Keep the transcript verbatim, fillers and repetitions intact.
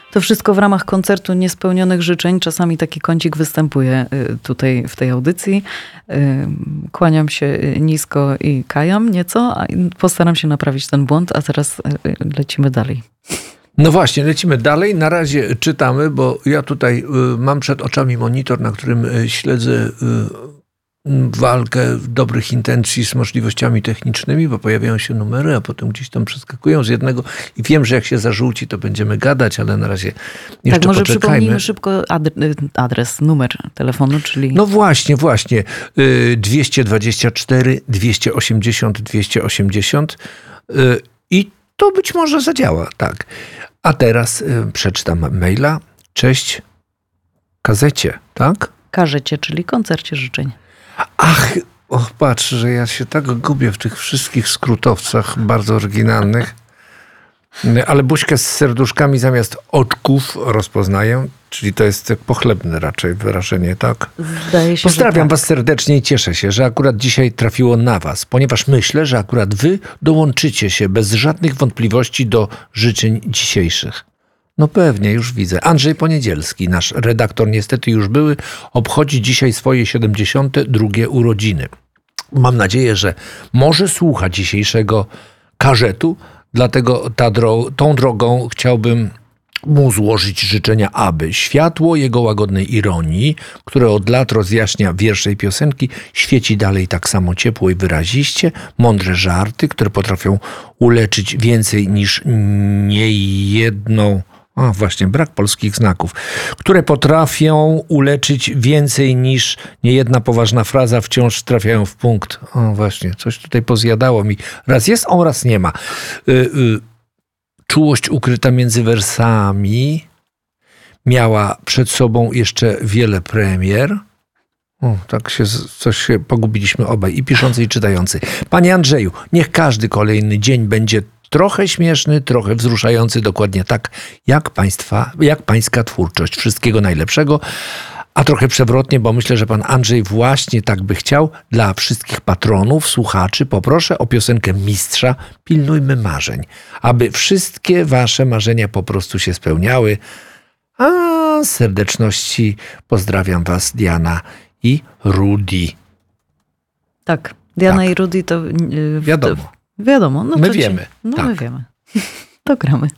To wszystko w ramach koncertu niespełnionych życzeń. Czasami taki kącik występuje tutaj w tej audycji. Kłaniam się nisko i kajam nieco, a postaram się naprawić ten błąd, a teraz lecimy dalej. No właśnie, lecimy dalej. Na razie czytamy, bo ja tutaj mam przed oczami monitor, na którym śledzę walkę dobrych intencji z możliwościami technicznymi, bo pojawiają się numery, a potem gdzieś tam przeskakują z jednego i wiem, że jak się zażółci, to będziemy gadać, ale na razie jeszcze tak, może poczekajmy. przypomnijmy szybko adres, numer telefonu, czyli... No właśnie, właśnie. dwieście dwadzieścia cztery, dwieście osiemdziesiąt, dwieście osiemdziesiąt i to być może zadziała, tak. A teraz przeczytam maila. Cześć, Kazecie, tak? Karzecie, czyli koncercie życzeń. Ach, och, patrz, że ja się tak gubię w tych wszystkich skrótowcach bardzo oryginalnych. Ale buźkę z serduszkami zamiast oczków rozpoznaję, czyli to jest pochlebne raczej wyrażenie, tak? Zdaje się, Pozdrawiam tak. was serdecznie i cieszę się, że akurat dzisiaj trafiło na was, ponieważ myślę, że akurat wy dołączycie się bez żadnych wątpliwości do życzeń dzisiejszych. No pewnie, już widzę. Andrzej Poniedzielski, nasz redaktor, niestety już były, obchodzi dzisiaj swoje siedemdziesiąte drugie urodziny. Mam nadzieję, że może słucha dzisiejszego karzetu, dlatego ta dro- tą drogą chciałbym mu złożyć życzenia, aby światło jego łagodnej ironii, które od lat rozjaśnia wiersze i piosenki, świeci dalej tak samo ciepło i wyraziście, mądre żarty, które potrafią uleczyć więcej niż niejedną... O, właśnie, brak polskich znaków, które potrafią uleczyć więcej niż niejedna poważna fraza, wciąż trafiają w punkt. O, właśnie, coś tutaj pozjadało mi. Raz jest, a raz nie ma. Y, y, czułość ukryta między wersami miała przed sobą jeszcze wiele premier. O, tak się, coś się pogubiliśmy obaj, i piszący, i czytający. Panie Andrzeju, niech każdy kolejny dzień będzie trochę śmieszny, trochę wzruszający, dokładnie tak jak państwa, jak pańska twórczość. Wszystkiego najlepszego, a trochę przewrotnie, bo myślę, że pan Andrzej właśnie tak by chciał. Dla wszystkich patronów, słuchaczy poproszę o piosenkę Mistrza Pilnujmy marzeń, aby wszystkie wasze marzenia po prostu się spełniały. A z serdeczności pozdrawiam was, Diana i Rudy. Tak, Diana tak. i Rudy to... Yy, Wiadomo. Wiadomo. No my to wiemy. Ci, no tak. my wiemy. To gramy.